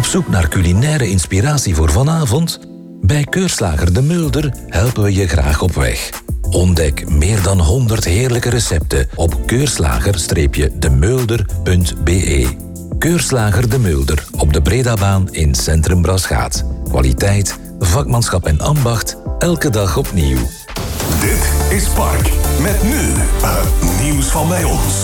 Op zoek naar culinaire inspiratie voor vanavond? Bij Keurslager De Mulder helpen we je graag op weg. Ontdek meer dan 100 heerlijke recepten op keurslager-demulder.be. Keurslager De Mulder op de Bredabaan in Centrum Braschaat. Kwaliteit, vakmanschap en ambacht, elke dag opnieuw. Dit is Park. Met nu het nieuws van bij ons.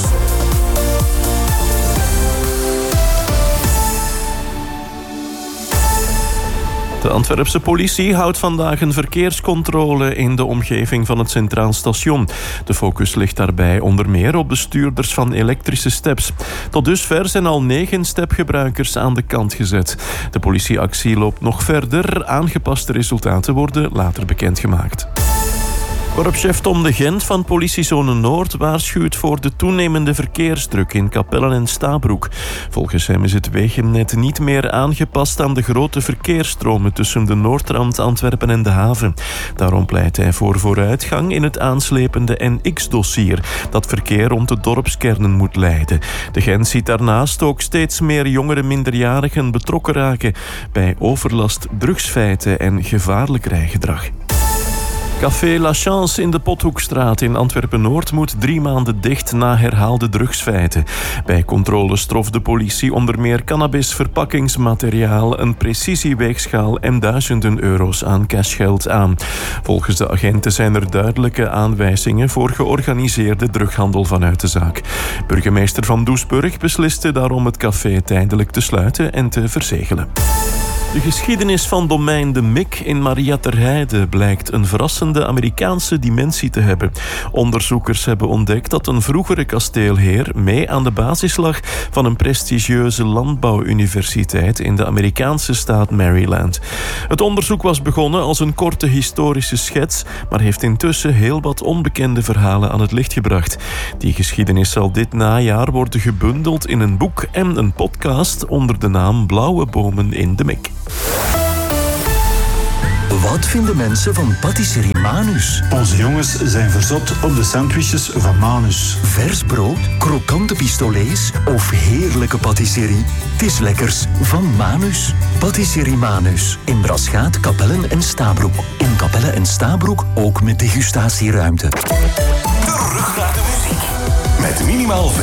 De Antwerpse politie houdt vandaag een verkeerscontrole in de omgeving van het Centraal Station. De focus ligt daarbij onder meer op bestuurders van elektrische steps. Tot dusver zijn al 9 stepgebruikers aan de kant gezet. De politieactie loopt nog verder. Aangepaste resultaten worden later bekendgemaakt. Korpschef Tom de Gent van Politiezone Noord waarschuwt voor de toenemende verkeersdruk in Capelle en Stabroek. Volgens hem is het wegennet niet meer aangepast aan de grote verkeersstromen tussen de Noordrand, Antwerpen en de haven. Daarom pleit hij voor vooruitgang in het aanslepende NX-dossier dat verkeer rond de dorpskernen moet leiden. De Gent ziet daarnaast ook steeds meer jongere minderjarigen betrokken raken bij overlast, drugsfeiten en gevaarlijk rijgedrag. Café La Chance in de Pothoekstraat in Antwerpen-Noord moet 3 maanden dicht na herhaalde drugsfeiten. Bij controles trof de politie onder meer cannabis, verpakkingsmateriaal, een precisieweegschaal en duizenden euro's aan cashgeld aan. Volgens de agenten zijn er duidelijke aanwijzingen voor georganiseerde drughandel vanuit de zaak. Burgemeester Van Doesburg besliste daarom het café tijdelijk te sluiten en te verzegelen. De geschiedenis van domein De Mik in Maria ter Heide blijkt een verrassende Amerikaanse dimensie te hebben. Onderzoekers hebben ontdekt dat een vroegere kasteelheer mee aan de basis lag van een prestigieuze landbouwuniversiteit in de Amerikaanse staat Maryland. Het onderzoek was begonnen als een korte historische schets, maar heeft intussen heel wat onbekende verhalen aan het licht gebracht. Die geschiedenis zal dit najaar worden gebundeld in een boek en een podcast onder de naam Blauwe Bomen in De Mik. Wat vinden mensen van patisserie Manus? Onze jongens zijn verzot op de sandwiches van Manus. Vers brood, krokante pistolets of heerlijke patisserie? Het is lekkers van Manus. Patisserie Manus. In Braschaat, Kapellen en Stabroek. In Kapellen en Stabroek ook met degustatieruimte. Terug naar de muziek. Met minimaal